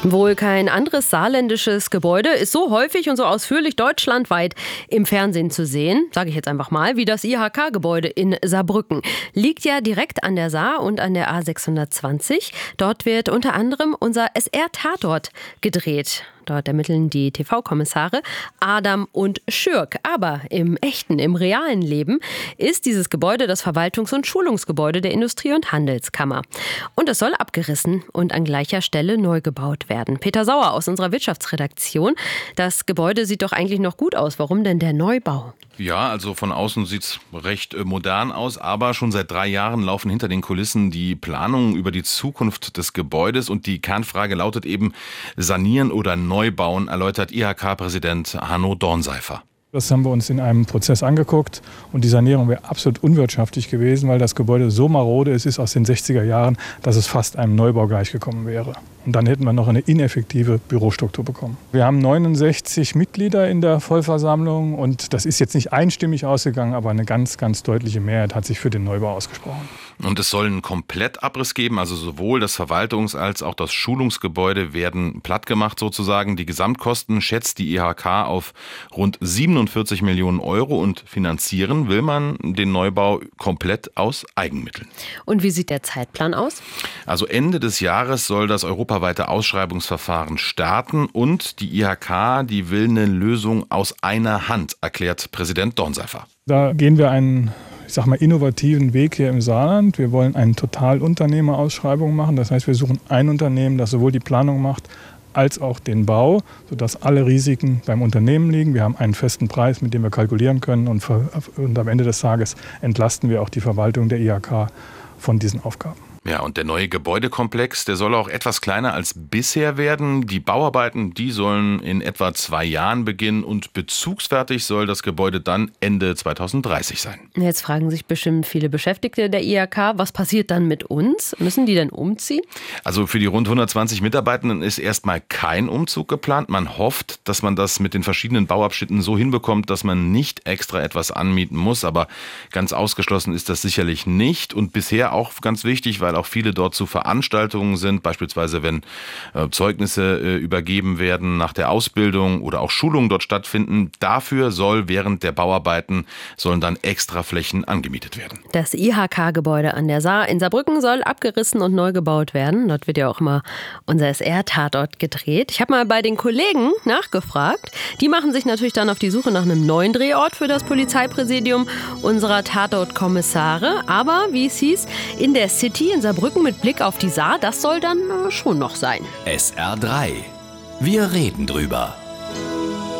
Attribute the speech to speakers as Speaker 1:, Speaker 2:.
Speaker 1: Wohl kein anderes saarländisches Gebäude ist so häufig und so ausführlich deutschlandweit im Fernsehen zu sehen, sage ich jetzt einfach mal, wie das IHK-Gebäude in Saarbrücken. Liegt ja direkt an der Saar und an der A620. Dort wird unter anderem unser SR-Tatort gedreht. Dort ermitteln die TV-Kommissare Adam und Schürk. Aber im echten, im realen Leben ist dieses Gebäude das Verwaltungs- und Schulungsgebäude der Industrie- und Handelskammer. Und es soll abgerissen und an gleicher Stelle neu gebaut werden. Peter Sauer aus unserer Wirtschaftsredaktion. Das Gebäude sieht doch eigentlich noch gut aus. Warum denn der Neubau?
Speaker 2: Ja, also von außen sieht's recht modern aus, aber schon seit 3 Jahren laufen hinter den Kulissen die Planungen über die Zukunft des Gebäudes und die Kernfrage lautet eben sanieren oder neu bauen, erläutert IHK-Präsident Hanno Dornseifer.
Speaker 3: Das haben wir uns in einem Prozess angeguckt und die Sanierung wäre absolut unwirtschaftlich gewesen, weil das Gebäude so marode ist aus den 60er Jahren, dass es fast einem Neubau gleichgekommen wäre. Und dann hätten wir noch eine ineffektive Bürostruktur bekommen. Wir haben 69 Mitglieder in der Vollversammlung und das ist jetzt nicht einstimmig ausgegangen, aber eine ganz, ganz deutliche Mehrheit hat sich für den Neubau ausgesprochen.
Speaker 2: Und es soll einen Komplettabriss geben, also sowohl das Verwaltungs- als auch das Schulungsgebäude werden plattgemacht sozusagen. Die Gesamtkosten schätzt die IHK auf rund 47 Millionen Euro und finanzieren will man den Neubau komplett aus Eigenmitteln.
Speaker 1: Und wie sieht der Zeitplan aus?
Speaker 2: Also Ende des Jahres soll das europaweite Ausschreibungsverfahren starten und die IHK, die will eine Lösung aus einer Hand, erklärt Präsident Dornseifer.
Speaker 3: Da gehen wir einen innovativen Weg hier im Saarland. Wir wollen eine Totalunternehmerausschreibung machen. Das heißt, wir suchen ein Unternehmen, das sowohl die Planung macht, als auch den Bau, sodass alle Risiken beim Unternehmen liegen. Wir haben einen festen Preis, mit dem wir kalkulieren können und am Ende des Tages entlasten wir auch die Verwaltung der IHK von diesen Aufgaben.
Speaker 2: Ja, und der neue Gebäudekomplex, der soll auch etwas kleiner als bisher werden. Die Bauarbeiten, die sollen in etwa 2 Jahren beginnen und bezugsfertig soll das Gebäude dann Ende 2030 sein.
Speaker 1: Jetzt fragen sich bestimmt viele Beschäftigte der IHK, was passiert dann mit uns? Müssen die denn umziehen?
Speaker 2: Also für die rund 120 Mitarbeitenden ist erstmal kein Umzug geplant. Man hofft, dass man das mit den verschiedenen Bauabschnitten so hinbekommt, dass man nicht extra etwas anmieten muss. Aber ganz ausgeschlossen ist das sicherlich nicht. Und bisher auch ganz wichtig, weil auch viele dort zu Veranstaltungen sind, beispielsweise wenn Zeugnisse übergeben werden nach der Ausbildung oder auch Schulungen dort stattfinden. Dafür soll während der Bauarbeiten sollen dann extra Flächen angemietet werden.
Speaker 1: Das IHK-Gebäude an der Saar in Saarbrücken soll abgerissen und neu gebaut werden. Dort wird ja auch immer unser SR-Tatort gedreht. Ich habe mal bei den Kollegen nachgefragt. Die machen sich natürlich dann auf die Suche nach einem neuen Drehort für das Polizeipräsidium unserer Tatortkommissare. Aber, wie es hieß, in der City in Saarbrücken mit Blick auf die Saar, das soll dann schon noch sein.
Speaker 4: SR3. Wir reden drüber.